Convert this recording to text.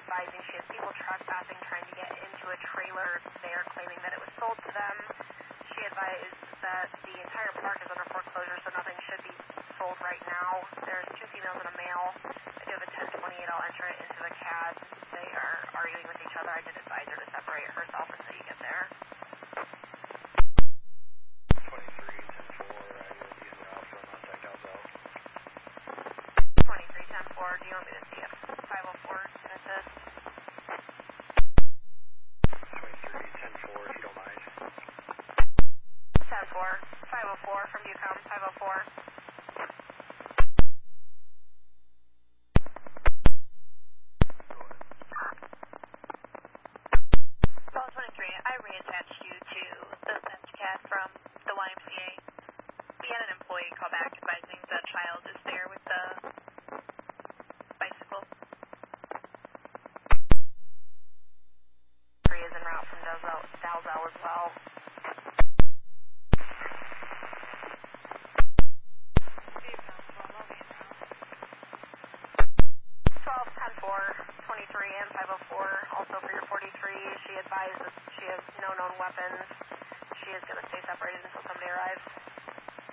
advising she has people trespassing trying to get into a trailer. They are claiming that it was sold to them. She advised that the entire park is under foreclosure, so nothing should be sold right now. There's 2 females and a male. I do have a 1028. I'll enter it into the CAD. They are arguing with each other. I did advise her to separate herself until you get there. 23, 10-4, I will be en route from Contact Alzell. 23, 10-4, do you want me to see if 504 can assist? 23, 10-4, if you don't mind. 10-4, 504 from Bucom, 504. Well, 23, I reattached you to the SenseCAD from the YMCA. We had an employee call back advising the child is there with the bicycle. 3 is en route from Dalzell as well. 12-10-4, 23 and 504. Also for your 43, she advised that she has no known weapons. She is going to stay separated until somebody arrives.